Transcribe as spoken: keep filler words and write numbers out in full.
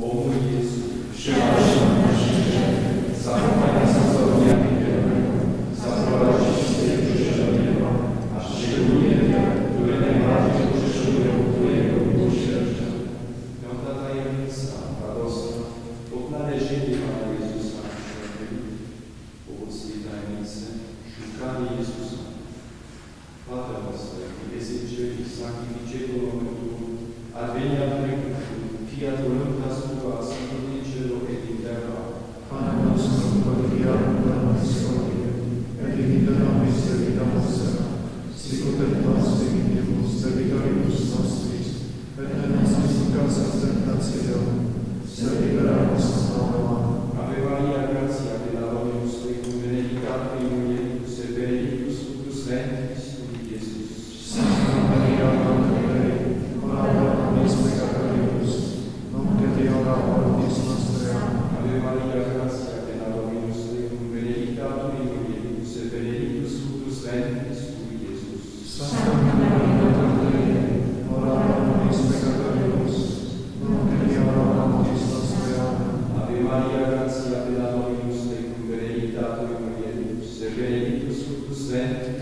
O mój Jezu, przebacz nam nasze grzechy, zachowaj nas od zbawienia wieku, zaprowadź wszystkich duszy do nieba, a szczególnie te, które najbardziej potrzebują Twojego miłosierdzia. Piąta tajemnica, radosna, odnalezienie Pana Jezusa w świątyni. Owoc tej tajemnicy, szukanie Jezusa. Pater nostro, che sei in cieli, sanctificetur nomen tuum, adveniat regnum tuum, fiat voluntas tua, sicut in cielo et in terra. Pane nostrum quotidianum da nobis hodie, et dimitte nobis debita nostra, sicut et nos dimittimus debitoribus nostris, et ne nos inducas in tentationem, sed libera nos a malo. Ave Maria, gratia plena Dominus tecum, benedicta in mulieribus et benedictus fructus ventris tui, Iesus. Santa Maria, Mater Dei, ora pro nobis peccatoribus, nunc et in hora mortis nostrae. Ave Maria, gratia plena Dominus tecum, benedicta in mulieribus et benedictus fructus ventris tui, Iesus. Santa Maria, Mater Dei, ora pro nobis peccatoribus, nunc et in hora mortis nostrae. Ave Maria, gratia plena Dominus tecum, benedicta in mulieribus et benedictus fructus ventris